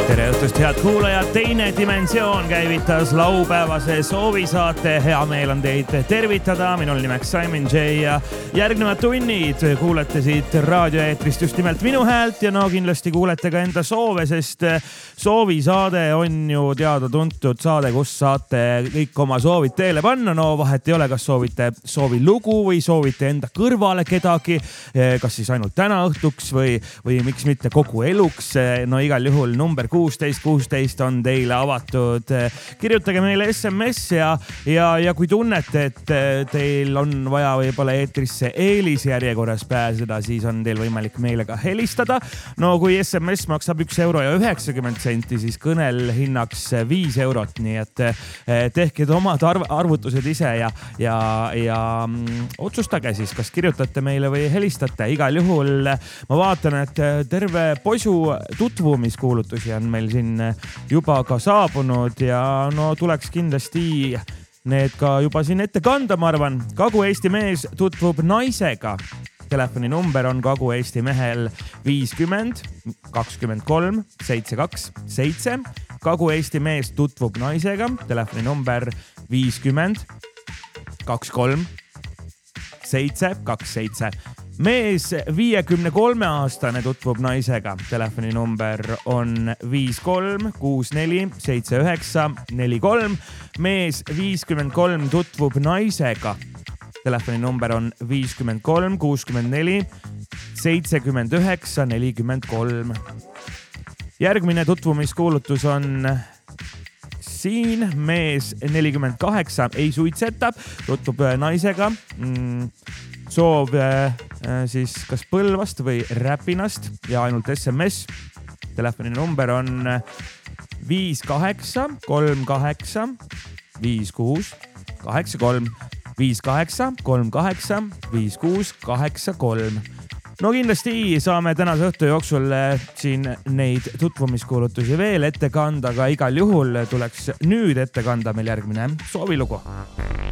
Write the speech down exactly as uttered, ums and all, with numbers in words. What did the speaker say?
tere õhtust, head kuulajad, teine dimensioon käivitas laupäevase soovisaate. Hea meel on teid tervitada, minul nimeks Simon J ja järgnevad tunnid kuulete siit raadioeetrist just nimelt minu häält ja no kindlasti kuulete ka enda soove, sest soovisaade on ju teada-tuntud saade, kus saate kõik oma soovid teele panna. No vahet ei ole, kas soovite soovi lugu või soovite enda kõrvale kedagi, kas siis ainult täna õhtuks või, või miks mitte kogu eluks. No igal juhul number kuusteist kuusteist on teile avatud. Kirjutage meile S M S ja, ja, ja kui tunnete, et teil on vaja võib-olla eetrisse eelisjärjekorras pääseda, siis on teil võimalik meile ka helistada. No kui S M S maksab üks euro ja üheksakümmend senti, siis kõnel hinnaks viis eurot. Nii et tehke omad arv arvutused ise ja, ja, ja otsustage siis, kas kirjutate meile või helistate. Igal juhul ma vaatan, et terve posu tutvumiskuulutusi on meil siin juba ka saabunud ja no tuleks kindlasti need ka juba siin ette kanda, ma arvan. Kagu-Eesti mees tutvub naisega. Telefoni number on Kagu-Eesti mehel viiskümmend kakskümmend kolm seitsekümmend kaks seitse. Kagu-Eesti mees tutvub naisega. Telefoni number viiskümmend kakskümmend kolm seitsekümmend seitse. Mees viiekümne kolme aastane tutvub naisega. Telefoni number on viis kolm kuus neli seitse üheksa neli kolm. Mees viiskümmend kolm tutvub naisega. Telefoni number on viiskümmend kolm kuuskümmend neli seitsekümmend üheksa nelikümmend kolm. Järgmine tutvumiskuulutus on siin. Mees nelikümmend kaheksa ei suitseta, tutvub naisega. Soov äh, siis kas Põlvast või Räpinast ja ainult S M S. Telefoni number on viis kaheksa kolm kaheksa viis kuus kaheksa kolm. viis kaheksa kolm kaheksa viis kuus kaheksa kolm. No kindlasti saame tänase õhtu jooksul siin neid tutvumiskuulutusi veel ette kanda, aga igal juhul tuleks nüüd ette kanda meil järgmine soovilugu.